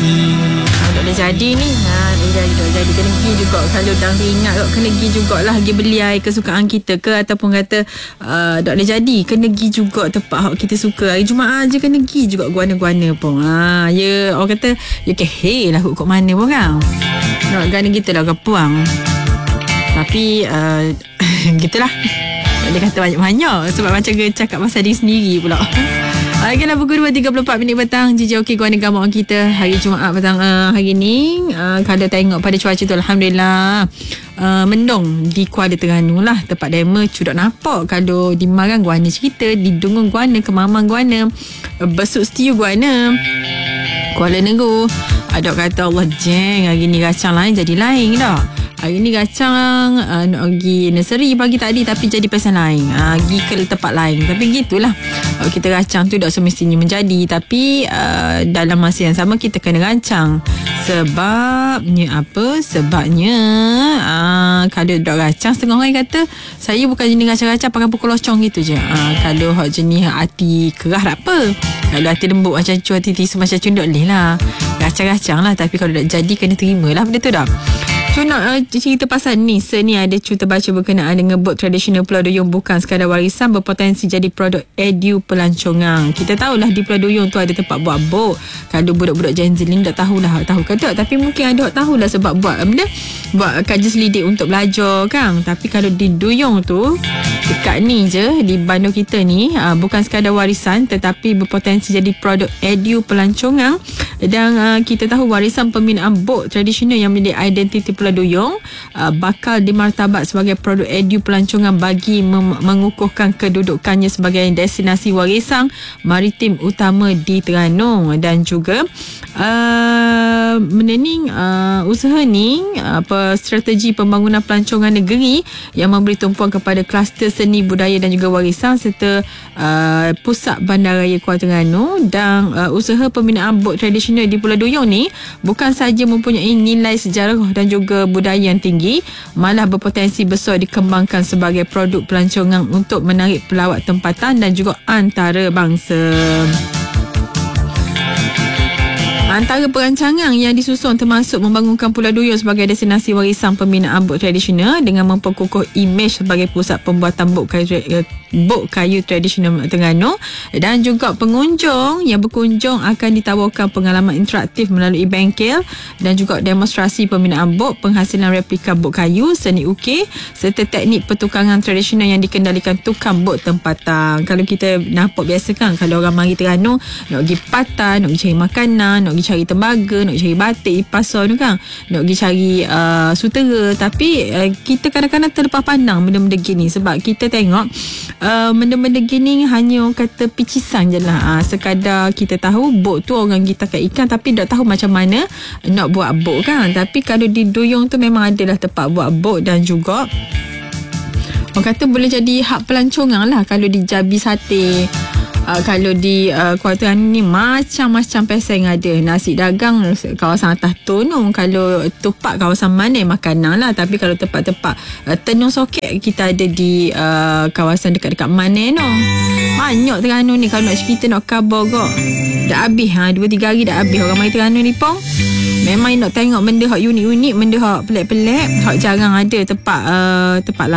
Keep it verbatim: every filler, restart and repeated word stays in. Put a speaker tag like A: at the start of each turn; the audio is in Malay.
A: Tak boleh jadi ni. Ha, tak jadi, tak jadi. Kena pergi juga. Kalau dah ingat kot, kena pergi jugalah pergi beli air kesukaan kita ke, ataupun kata uh, tak boleh jadi, kena pergi juga tempat hak kita suka. Hari Jumaat je kena pergi juga guana-guana pun. Ha, ya, orang kata ya keheh lah kot mana pun kan. Nak guana kita lah kepuang. Tapi uh, gitulah. Tak boleh kata banyak-banyak sebab macam ke cakap pasal diri sendiri pula. Okeylah, pukul dua tiga puluh empat minit petang. J J Okey Guana Gamok kita hari Jumaat petang uh, hari ni. Uh, kalau tengok pada cuaca tu, Alhamdulillah uh, mendung di Kuala Terengganu lah. Tempat demo cudak nampak. Kalau di Marang Guana cerita, di Dungun Guana, Kemamang Guana, uh, Besut Setiu Guana, Kuala Negeri. Ada kata Allah jeng hari ni kacang lain jadi lain dah. Hari ni kacang uh, nak pergi nursery pagi tadi tapi jadi pesan lain. Uh, pergi ke tempat lain. Tapi gitulah. Uh, kita rancang tu tak semestinya menjadi. Tapi uh, dalam masa yang sama kita kena rancang. Sebabnya apa? Sebabnya uh, kalau dok rancang, setengah orang kata saya bukan jenis rancang-rancang pakai pukul locong gitu je. Uh, kalau hak jenis hati kerah tak apa. Kalau hati lembut macam cu, hati tisu macam cu, tak boleh lah. Rancang-rancang lah. Tapi kalau dah jadi kena terima lah benda tu dah. So nak uh, cerita pasal ni. Se ni ada cerita baca berkenaan dengan bot tradisional Pulau Duyung bukan sekadar warisan, berpotensi jadi produk edu pelancongan. Kita tahulah di Pulau Duyung tu ada tempat buat bot. Kalau budak-budak Gen Z ni tak tahulah, tahu ke tak, tapi mungkin ada orang tahulah sebab buat benda, buat kaji selidik untuk belajar kan. Tapi kalau di Duyung tu dekat ni je di bandar kita ni, uh, bukan sekadar warisan tetapi berpotensi jadi produk edu pelancongan. Dan uh, kita tahu warisan pembinaan bot tradisional yang menjadi identiti Pulau Duyung uh, bakal dimartabat sebagai produk edu pelancongan bagi mem- mengukuhkan kedudukannya sebagai destinasi warisan maritim utama di Terengganu. Dan juga uh, menening uh, usaha ni apa strategi pembangunan pelancongan negeri yang memberi tumpuan kepada kluster seni budaya dan juga warisan serta uh, pusat bandaraya Kuala Terengganu. Dan uh, usaha pembinaan bot tradisional di Pulau Duyung ni bukan saja mempunyai nilai sejarah dan juga budaya yang tinggi, malah berpotensi besar dikembangkan sebagai produk pelancongan untuk menarik pelawat tempatan dan juga antarabangsa. Antara perancangan yang disusun termasuk membangunkan Pulau Duyung sebagai destinasi warisan pembinaan bot tradisional dengan memperkukuh imej sebagai pusat pembuatan bot kayu, bot kayu tradisional Terengganu. Dan juga pengunjung yang berkunjung akan ditawarkan pengalaman interaktif melalui bengkel dan juga demonstrasi pembinaan bot, penghasilan replika bot kayu, seni ukir serta teknik pertukangan tradisional yang dikendalikan tukang bot tempatan. Kalau kita nampak biasa kan, kalau orang mari Terengganu nak pergi patah, nak pergi cari makanan, nak pergi cari tembaga, nak cari batik di pasar tu kan, nak pergi cari uh, sutera. Tapi uh, kita kadang-kadang terlepas pandang benda-benda gini sebab kita tengok uh, benda-benda gini hanya orang kata picisan je lah. Uh, sekadar kita tahu bot tu orang kita kat ikan tapi tak tahu macam mana nak buat bot kan. Tapi kalau di Duyung tu memang adalah tempat buat bot dan juga orang kata boleh jadi hak pelancongan lah. Kalau di Jabi Sate, Uh, kalau di uh, Kuala Terengganu ni macam-macam peseng ada. Nasi dagang kawasan atas Tonong, kalau tupak kawasan mana makanan lah. Tapi kalau tempat-tempat uh, tenung soket kita ada di uh, kawasan dekat-dekat mana no. Banyak Terengganu ni kalau nak cerita nak khabar kok. Dah habis ha, dua tiga hari dah habis orang mai Terengganu ni pong. Memang nak tengok benda hak unik-unik, benda hak pelik-pelik, hak jarang ada tempat uh, tempat lain.